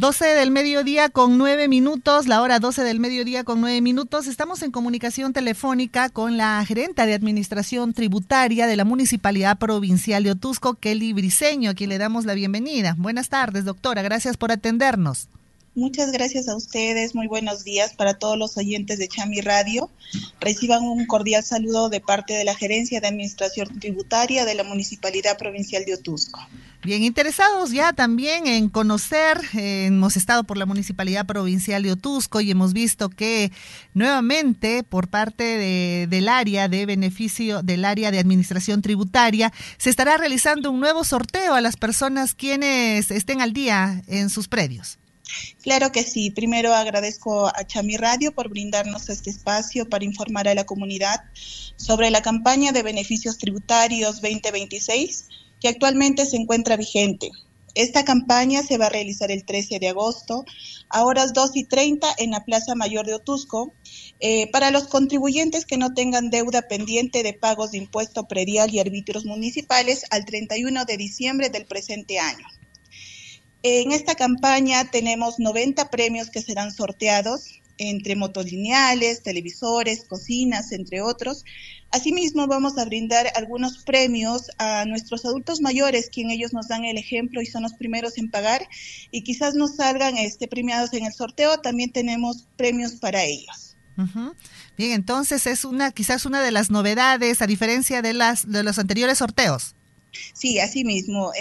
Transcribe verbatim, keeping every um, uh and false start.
doce del mediodía con nueve minutos, la hora doce del mediodía con nueve minutos. Estamos en comunicación telefónica con la gerenta de Administración Tributaria de la Municipalidad Provincial de Otuzco, Kelly Briceño, a quien le damos la bienvenida. Buenas tardes, doctora, gracias por atendernos. Muchas gracias a ustedes, muy buenos días para todos los oyentes de Chami Radio. Reciban un cordial saludo de parte de la Gerencia de Administración Tributaria de la Municipalidad Provincial de Otuzco. Bien, interesados ya también en conocer, eh, hemos estado por la Municipalidad Provincial de Otuzco y hemos visto que nuevamente por parte de, del área de beneficio, del área de administración tributaria, se estará realizando un nuevo sorteo a las personas quienes estén al día en sus predios. Claro que sí. Primero agradezco a Chami Radio por brindarnos este espacio para informar a la comunidad sobre la campaña de beneficios tributarios veinte veintiséis que actualmente se encuentra vigente. Esta campaña se va a realizar el trece de agosto a horas dos y treinta en la Plaza Mayor de Otuzco eh, para los contribuyentes que no tengan deuda pendiente de pagos de impuesto predial y arbitrios municipales al treinta y uno de diciembre del presente año. En esta campaña tenemos noventa premios que serán sorteados entre motolineales, televisores, cocinas, entre otros. Asimismo, vamos a brindar algunos premios a nuestros adultos mayores, quien ellos nos dan el ejemplo y son los primeros en pagar, y quizás nos salgan este, premiados en el sorteo. También tenemos premios para ellos. Uh-huh. Bien, entonces es una quizás una de las novedades, a diferencia de las de los anteriores sorteos. Sí, así mismo.